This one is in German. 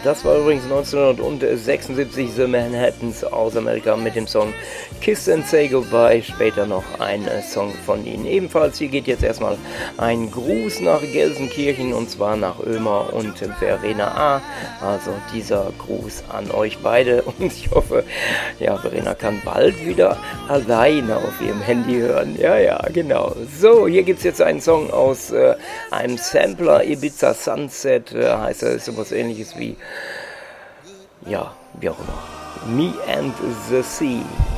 Das war übrigens 1976 The Manhattans aus Amerika mit dem Song Kiss and Say Goodbye. Später noch ein Song von ihnen. Ebenfalls hier geht jetzt erstmal ein Gruß nach Gelsenkirchen und zwar nach Ömer und Verena A. Also dieser Gruß an euch beide und ich hoffe, ja, Verena kann bald wieder alleine auf ihrem Handy hören. Ja, genau. So, hier gibt es jetzt einen Song aus einem Sampler, Ibiza Sunset, heißt er, ist sowas ähnliches wie, ja, wie auch immer. Me and the Sea.